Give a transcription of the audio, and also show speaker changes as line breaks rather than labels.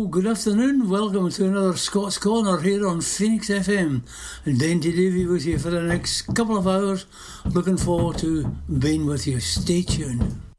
good afternoon. Welcome to another Scots Corner here on Phoenix FM. And Denty Davey with you for the next couple of hours. Looking forward to being with you. Stay tuned.